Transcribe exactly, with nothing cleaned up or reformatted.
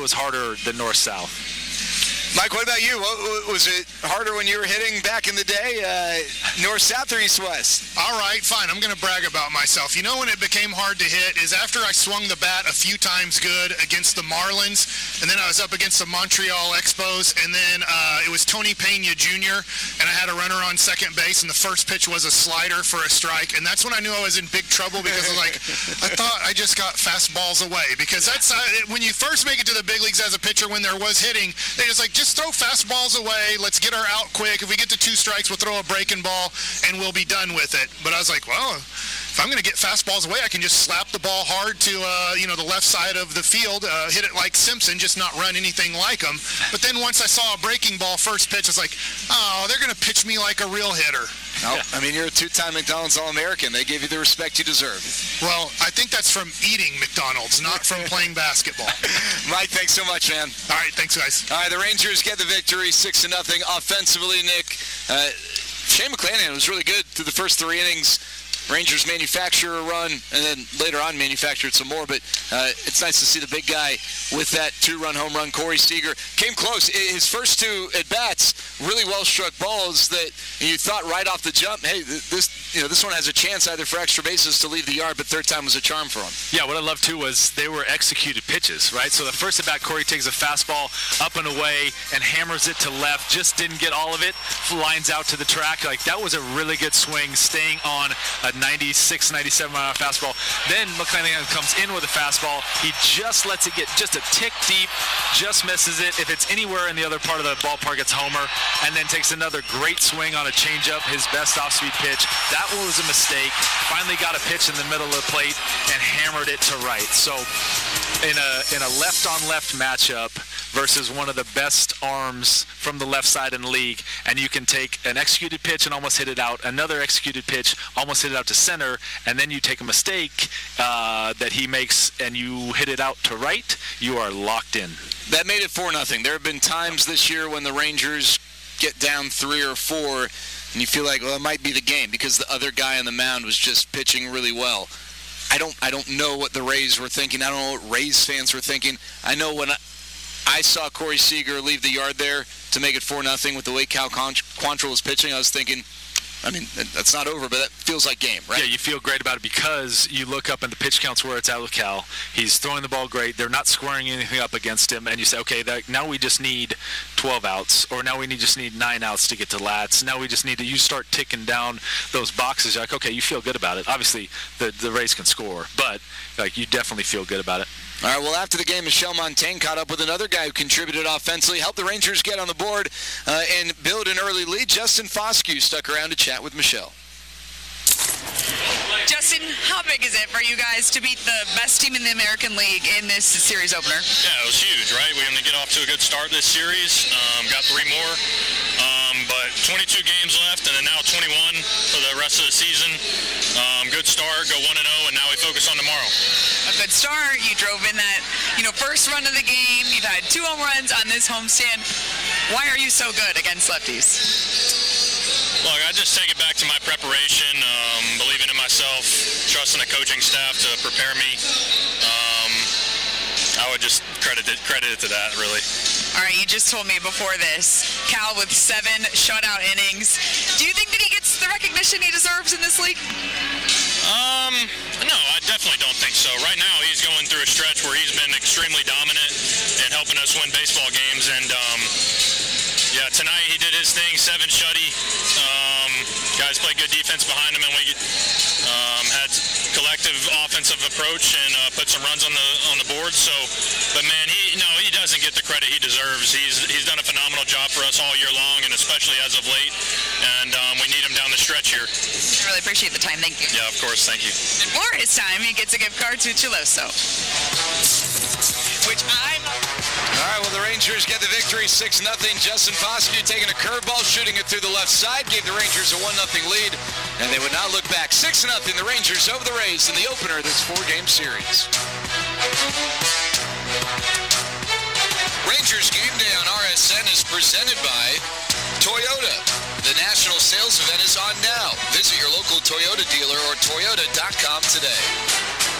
was harder than north-south. Mike, what about you? What, was it harder when you were hitting back in the day, uh, north-south or east-west? All right, fine. I'm going to brag about myself. You know when it became hard to hit is after I swung the bat a few times good against the Marlins, and then I was up against the Montreal Expos, and then uh, it was Tony Pena Junior, and I had a runner on second base, and the first pitch was a slider for a strike, and that's when I knew I was in big trouble because I was like, I thought I just got fastballs away, because that's uh, when you first make it to the big leagues as a pitcher when there was hitting, they just like, just throw fastballs away, let's get her out quick. If we get to two strikes, we'll throw a breaking ball, and we'll be done with it. But I was like, well, if I'm going to get fastballs away, I can just slap the ball hard to, uh, you know, the left side of the field, uh, hit it like Simpson, just not run anything like him. But then once I saw a breaking ball first pitch, I was like, oh, they're going to pitch me like a real hitter. No, I mean, you're a two-time McDonald's All-American. They gave you the respect you deserve. Well, I think that's from eating McDonald's, not from playing basketball. Mike, thanks so much, man. All right, thanks, guys. All right, the Rangers get the victory, six to nothing. Offensively, Nick, uh, Shane McClanahan was really good through the first three innings. Rangers manufacture a run, and then later on manufactured some more. But uh, it's nice to see the big guy with that two-run home run. Corey Seager came close. His first two at-bats, really well-struck balls that you thought right off the jump, hey, this you know this one has a chance either for extra bases to leave the yard, but third time was a charm for him. Yeah, what I love, too, was they were executed pitches, right? So the first at-bat, Corey takes a fastball up and away and hammers it to left, just didn't get all of it, lines out to the track. Like, that was a really good swing, staying on a ninety-six, ninety-seven mile fastball. Then McClanahan comes in with a fastball. He just lets it get just a tick deep, just misses it. If it's anywhere in the other part of the ballpark, it's homer, and then takes another great swing on a changeup, his best off-speed pitch. That one was a mistake. Finally got a pitch in the middle of the plate and hammered it to right. So in a in a left-on-left matchup versus one of the best arms from the left side in the league, and you can take an executed pitch and almost hit it out, another executed pitch, almost hit it out to center, and then you take a mistake uh, that he makes and you hit it out to right, you are locked in. That made it four nothing. There have been times this year when the Rangers get down three or four, and you feel like, well, it might be the game because the other guy on the mound was just pitching really well. I don't I don't know what the Rays were thinking. I don't know what Rays fans were thinking. I know when I, I saw Corey Seager leave the yard there to make it four nothing with the way Cal Quantrill was pitching, I was thinking, I mean, that's not over, but that feels like game, right? Yeah, you feel great about it because you look up and the pitch counts where it's at with Cal. He's throwing the ball great. They're not squaring anything up against him. And you say, okay, that, now we just need twelve outs, or now we need just need nine outs to get to Lats. Now we just need to, you start ticking down those boxes. You're like, okay, you feel good about it. Obviously, the, the Rays can score, but like you definitely feel good about it. All right, well, after the game, Michelle Montaigne caught up with another guy who contributed offensively, helped the Rangers get on the board uh, and build an early lead. Justin Foscue stuck around to chat with Michelle. Justin, how big is it for you guys to beat the best team in the American League in this series opener? Yeah, it was huge, right? We're going to get off to a good start this series. Um, got three more, um, but twenty-two games left, and then now twenty-one for the rest of the season. Um, good start, go one and oh, and now we focus on tomorrow. A good start. You drove in that, you know, first run of the game. You've had two home runs on this homestand. Why are you so good against lefties? Look, I just take it back to my preparation, um, believing in myself, trusting the coaching staff to prepare me. Um, I would just credit it, credit it to that, really. All right, you just told me before this, Cal with seven shutout innings. Do you think that he gets the recognition he deserves in this league? Um, no, I definitely don't think so. Right now, he's going through a stretch where he's been extremely dominant and helping us win baseball games, and um, yeah, tonight he did his thing, seven shutty. Um, guys played good defense behind him, and we um, had collective offensive approach and uh, put some runs on the on the board. So, but man, he no, he doesn't get the credit he deserves. He's he's done a phenomenal job for us all year long, and especially as of late. And um, we need him down the stretch here. I really appreciate the time. Thank you. Yeah, of course. Thank you. And for his time, he gets a gift card to Chiloso, which I love. All right, well, the Rangers get the victory, six nothing. Justin Foscue taking a curveball, shooting it through the left side, gave the Rangers a one nothing lead, and they would not look back. six nothing, the Rangers over the Rays in the opener of this four-game series. Rangers Game Day on R S N is presented by Toyota. The national sales event is on now. Visit your local Toyota dealer or Toyota dot com today.